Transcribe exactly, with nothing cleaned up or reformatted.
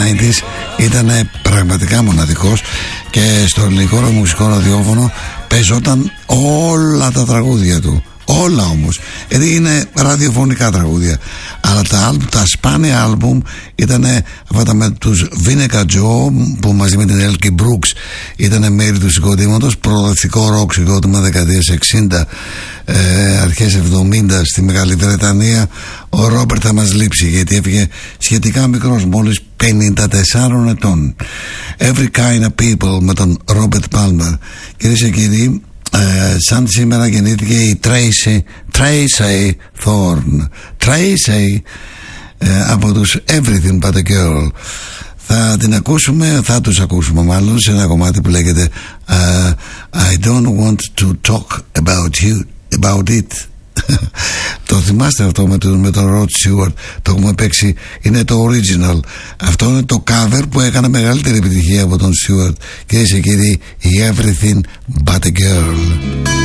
ενενήντα ήταν πραγματικά μοναδικός και στο ελληνικό μουσικό ραδιόφωνο παίζονταν όλα τα τραγούδια του. Όλα όμως, γιατί είναι ραδιοφωνικά τραγούδια. Αλλά τα, άλμ, τα σπάνια άλμπουμ ήταν αυτά με τους Vinegar Joe, που μαζί με την Elkie Brooks ήταν μέρη του συγκροτήματος. Προοδευτικό ροκ συγκρότημα δεκαετίες εξήντα, ε, αρχές εβδομήντα στη Μεγάλη Βρετανία. Ο Ρόμπερτ θα μας λείψει, γιατί έφυγε σχετικά μικρός, μόλις πενήντα τεσσάρων ετών. Every Kind of People με τον Ρόμπερτ Πάλμερ. Κυρίες και κύριοι, Ε, σαν σήμερα γεννήθηκε η Tracy Tracy Thorn Tracy ε, από τους Everything But A Girl. Θα την ακούσουμε, θα τους ακούσουμε μάλλον σε ένα κομμάτι που λέγεται uh, I don't want to talk about you about it. Το θυμάστε αυτό με τον, με τον Rod Stewart? Το έχουμε παίξει, είναι το original. Αυτό είναι το cover που έκανε μεγαλύτερη επιτυχία από τον Stewart. Κυρίες και κύριοι, η Everything But A Girl.